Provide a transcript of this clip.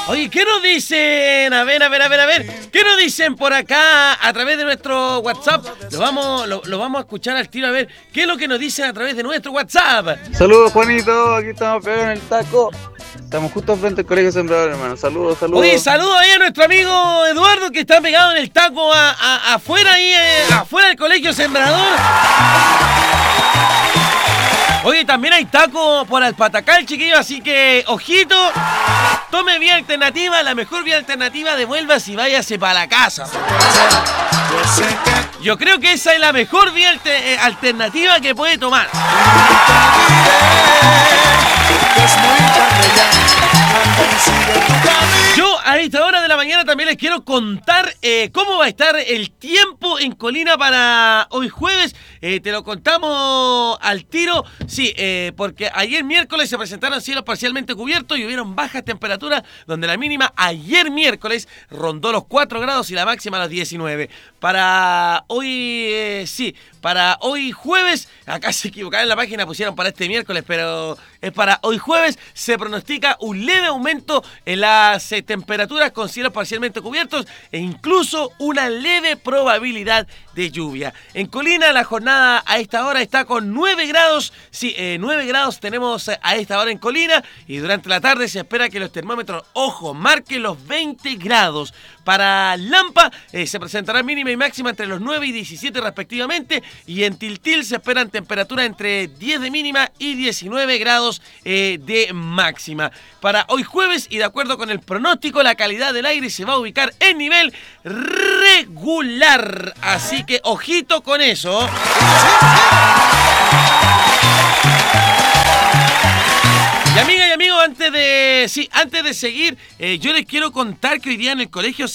Oye, ¿qué nos dicen? A ver. ¿Qué nos dicen por acá a través de nuestro WhatsApp? Lo vamos a escuchar al tiro a ver qué es lo que nos dicen a través de nuestro WhatsApp. Saludos, Juanito. Aquí estamos pegados en el taco. Estamos justo frente al Colegio Sembrador, hermano. Saludos. Oye, saludos ahí a nuestro amigo Eduardo que está pegado en el taco afuera ahí, afuera del Colegio Sembrador. Oye, también hay taco por Alpatacal, chiquillos, así que, ojito, tome vía alternativa, la mejor vía alternativa, devuélvase y váyase para la casa. Yo creo que esa es la mejor vía alternativa que puede tomar. Yo a esta hora de la mañana también les quiero contar cómo va a estar el tiempo en Colina para hoy jueves. Te lo contamos al tiro, sí, porque ayer miércoles se presentaron cielos parcialmente cubiertos y hubieron bajas temperaturas, donde la mínima ayer miércoles rondó los 4 grados y la máxima los 19. Para hoy, para hoy jueves, acá se equivocaron en la página, pusieron para este miércoles, pero es para hoy jueves, se pronostica un leve aumento en las temperaturas con cielos parcialmente cubiertos e incluso una leve probabilidad de lluvia. En Colina la jornada a esta hora está con 9 grados, 9 grados tenemos a esta hora en Colina y durante la tarde se espera que los termómetros, ojo, marquen los 20 grados. Para Lampa se presentará mínima y máxima entre los 9 y 17 respectivamente y en Tiltil se esperan temperaturas entre 10 de mínima y 19 grados de máxima. Para hoy jueves y de acuerdo con el pronóstico, la calidad del aire se va a ubicar en nivel regular. Así que ojito con eso. Y amigas y amigos, antes de seguir, yo les quiero contar que hoy día en el colegio